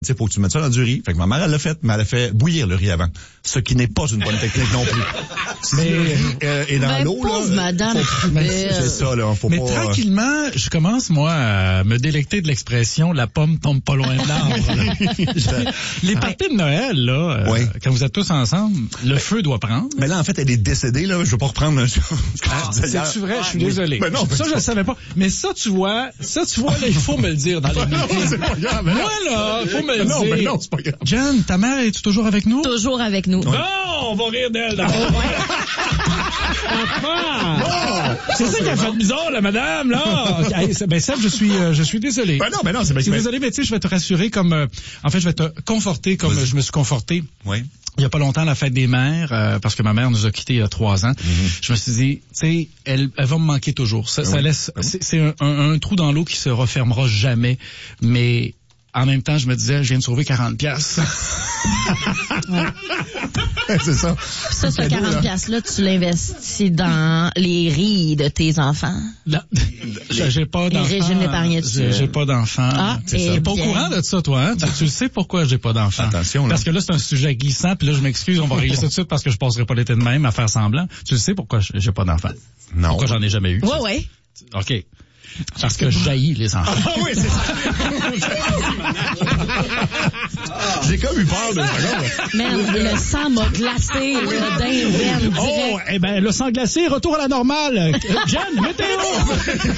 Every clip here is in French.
Tu sais, faut que tu mettes ça dans du riz. Fait que ma mère, elle l'a fait, mais elle a fait bouillir le riz avant. Ce qui n'est pas une bonne technique non plus. Mais, et dans l'eau, pauvre là. madame, C'est ça, là. Faut mais pas. tranquillement, je commence, moi, à me délecter de l'expression « la pomme tombe pas loin de l'arbre ». Les parties de Noël, là, Oui. quand vous êtes tous ensemble, le feu doit prendre. Mais là, en fait, elle est décédée, là. Je veux pas reprendre ce que je disais hier. C'est-tu vrai? Je suis désolé. Mais non, ça, je le savais pas. Mais ça, tu vois, là, il faut me le dire dans les meetings. C'est pas grave. Moi, là, faut me le Non, dire. mais non, c'est pas grave. Jen, ta mère, es-tu toujours avec nous? Toujours avec nous. Non, on va rire d'elle d'abord. C'est ça qui a fait bizarre, la madame, là. Ben, Seb, je suis désolé. Ben non, c'est Je suis désolé, mais tu sais, je vais te rassurer comme, en fait, je vais te conforter comme je me suis conforté. Oui. Il y a pas longtemps, la fête des mères, parce que ma mère nous a quittés il y a 3 ans. Je me suis dit, tu sais, elle va me manquer toujours. Ça laisse, c'est un trou dans l'eau qui se refermera jamais. Mais, en même temps, je me disais, je viens de sauver 40$. C'est ça. Ça, ce 40$-là, tu l'investis dans les riz de tes enfants. Là, j'ai pas d'enfant. Les régimes d'épargne dessus. J'ai pas d'enfant. Ah, T'es pas au bien. courant de ça, toi, hein? Tu le sais pourquoi j'ai pas d'enfant. Attention, là. Parce que là, c'est un sujet glissant, puis là, je m'excuse, on va régler ça tout de suite parce que je passerai pas l'été de même à faire semblant. Tu le sais pourquoi j'ai pas d'enfant? Non. Pourquoi j'en ai jamais eu? Ouais. OK. Parce que j'haïs les enfants. Ah oui, c'est ça. J'ai comme eu peur de ça. Merde, le sang m'a glacé là, d'un veine Oh, direct. eh ben, le sang glacé, retour à la normale. Jen, météo!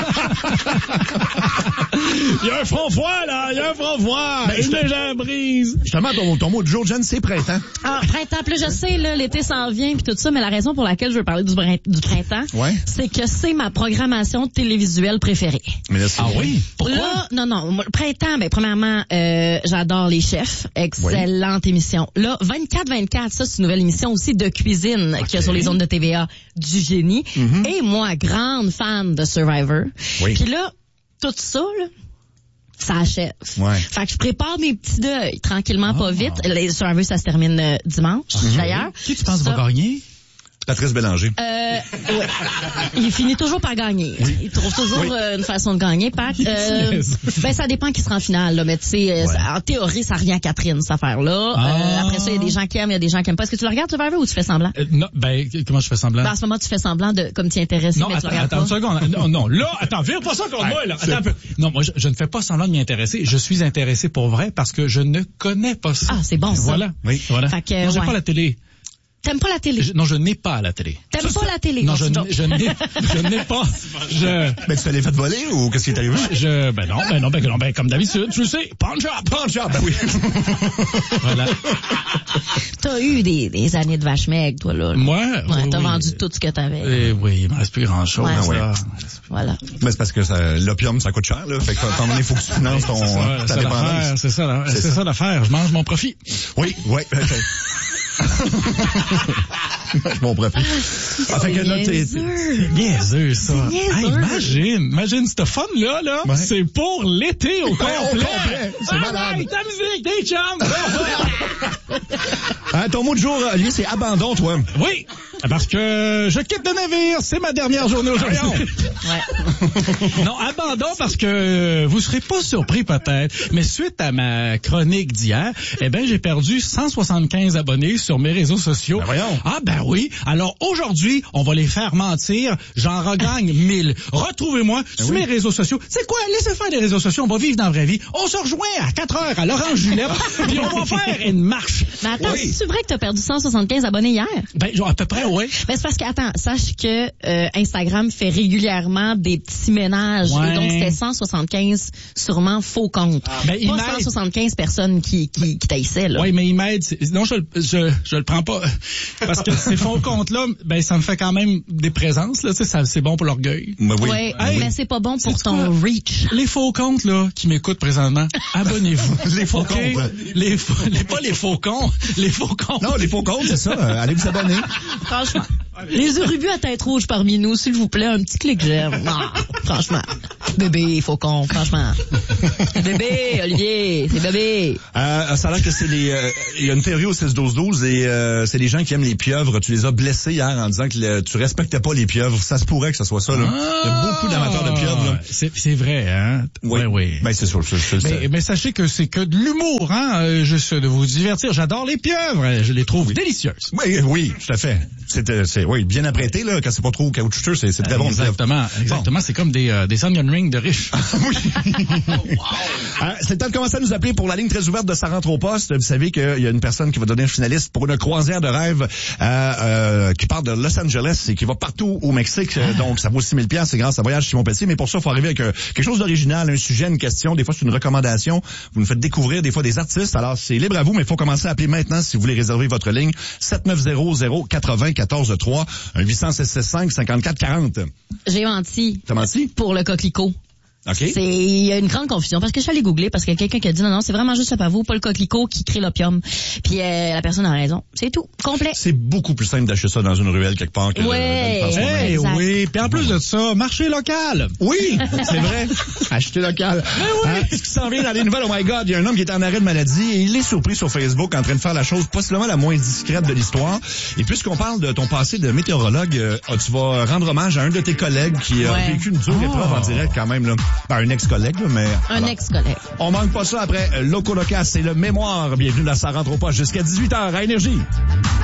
Il y a un front froid, là, une légère brise. Justement, ton mot du jour, Jen, c'est printemps. Ah, printemps, plus je sais, là, l'été s'en vient puis tout ça, mais la raison pour laquelle je veux parler du printemps, Ouais. c'est que c'est ma programmation télévisuelle préférée. Mais là, c'est oui? Pourquoi? Là, non, moi, le printemps, ben, premièrement, j'adore Les Chefs. Excellente émission. Là, 24-24, ça, c'est une nouvelle émission aussi de cuisine qu'il y a sur les ondes de TVA du génie. Et moi, grande fan de Survivor. Oui. Puis là, tout ça, là, ça achève. Ouais. Fait que je prépare mes petits deuils tranquillement, pas vite. Les Survivor, ça se termine dimanche, d'ailleurs. Qui tu penses Ça, va gagner? Patrice Bélanger. ouais. Il finit toujours par gagner. Il trouve toujours une façon de gagner, Pat. Ben, ça dépend qui sera en finale, là. Mais tu sais, en théorie, ça revient à Catherine, cette affaire-là. Après ça, il y a des gens qui aiment, il y a des gens qui aiment pas. Est-ce que tu le regardes, Survivor, ou tu fais semblant? Non, ben, comment je fais semblant? Ben, en ce moment, tu fais semblant de, comme tu es intéressé, Non, mais tu le regardes attends pas. une seconde. Non, là, attends, vire pas ça contre moi, là. Attends un peu. Non, moi, je ne fais pas semblant de m'y intéresser. Je suis intéressé pour vrai parce que je ne connais pas ça. Ah, c'est bon, ça. Voilà. Oui, voilà. Fait que, non, j'ai ouais. pas la télé. T'aimes pas la télé? Non, je n'ai pas la télé. T'aimes pas la télé? Non, c'est une joke. je n'ai pas. Ben, tu te l'as fait voler ou qu'est-ce qui est arrivé? Ben, comme d'habitude, tu le sais. Punch up, ben oui. Voilà. T'as eu des années de vache maigre, toi, là. Moi? Ouais, t'as oui. vendu tout ce que t'avais. Oui, il me reste plus grand-chose. Ouais. Ça. Voilà. Mais c'est parce que l'opium, ça coûte cher, là. Fait que, à un moment doné, il faut que tu finances ta dépendance. C'est ça l'affaire. Je mange mon profit. Oui. Mon profit. Ah, fait que là, C'est niaiseux, ça. niaiseux. Imagine, cette fun-là, Ouais. c'est pour l'été au complet. C'est malade. Ta musique, des chums. Ton mot du jour, Olivier, c'est abandon, toi. Oui, parce que je quitte le navire. C'est ma dernière journée aujourd'hui. Ouais. Non, abandon parce que vous serez pas surpris peut-être, mais suite à ma chronique d'hier, j'ai perdu 175 abonnés sur mes réseaux sociaux. Ben voyons. Ah ben oui. Alors aujourd'hui, on va les faire mentir. J'en regagne 1000. Retrouvez-moi sur mes réseaux sociaux. C'est quoi? Laissez faire les réseaux sociaux. On va vivre dans la vraie vie. On se rejoint à 4h à l'Orange Julep. Puis on va faire une marche. Mais attends, c'est vrai que t'as perdu 175 abonnés hier? Ben, genre, à peu près, oui. Mais c'est parce que, attends, sache que Instagram fait régulièrement des petits ménages. Ouais. Et donc, c'était 175 sûrement faux comptes. Ben, il pas m'aide. 175 personnes qui taissaient, là. Oui, mais il m'aide. Non, je le prends pas. Parce que ces faux comptes-là, ben, ça me fait quand même des présences, là. Tu sais, c'est bon pour l'orgueil. Ben oui. Ouais, Hey, mais c'est pas bon pour c'est ton quoi? reach. Les faux comptes, là, qui m'écoutent présentement, abonnez-vous. Les faux OK? comptes. Pas les faux cons, les faux comptes. Non, les faux comptes, c'est ça. Allez vous abonner. Franchement. Les urubus à tête rouge parmi nous, s'il vous plaît, un petit clic j'aime. Non, franchement. Bébé, Faucon, franchement. Bébé, Olivier, c'est bébé. Ça a l'air que c'est il y a une théorie au 6-12-12 et c'est les gens qui aiment les pieuvres. Tu les as blessés hier en disant que tu respectais pas les pieuvres. Ça se pourrait que ça soit ça, là. Il y a beaucoup d'amateurs de pieuvres, là. C'est vrai, hein? Oui. Ben, c'est sûr. Mais sachez que c'est que de l'humour, hein? Juste de vous divertir. J'adore les pieuvres. Je les trouve délicieuses. Oui, tout à fait. C'est bien apprêté, là, quand c'est pas trop caoutchouteux, c'est très bon. Exactement. Bon. C'est comme des onion rings de riches. Oui. C'est le temps de commencer à nous appeler pour la ligne très ouverte de Ça rentre au poste. Vous savez qu'il y a une personne qui va donner un finaliste pour une croisière de rêve qui part de Los Angeles et qui va partout au Mexique. Donc, ça vaut 6 000 $. C'est grâce à Voyage Simon Pelletier. Mais pour ça, il faut arriver avec quelque chose d'original, un sujet, une question. Des fois, c'est une recommandation. Vous nous faites découvrir des fois des artistes. Alors, c'est libre à vous, mais il faut commencer à appeler maintenant si vous voulez réserver votre ligne. 7900-80-14-3, 800-665-5440. J'ai menti. T'as menti? Pour le coquelicot. OK. Il y a une grande confusion parce que je suis allée googler parce qu'il y a quelqu'un qui a dit non, c'est vraiment juste le pavot, pas le coquelicot qui crée l'opium. Puis la personne a raison. C'est tout. Complet. C'est beaucoup plus simple d'acheter ça dans une ruelle quelque part que oui. Puis en plus de ça, marché local. Oui, c'est vrai. Acheter local. Ce qui s'en vient dans les nouvelles, oh my God, il y a un homme qui est en arrêt de maladie et il est surpris sur Facebook en train de faire la chose possiblement la moins discrète de l'histoire. Et puisqu'on parle de ton passé de météorologue, tu vas rendre hommage à un de tes collègues qui a vécu une dure épreuve en direct quand même, là. Un ex-collègue, là, mais... ex-collègue. On manque pas ça après Loco Locas, c'est le mémoire. Bienvenue dans Ça rentre au poste jusqu'à 18h à Énergie.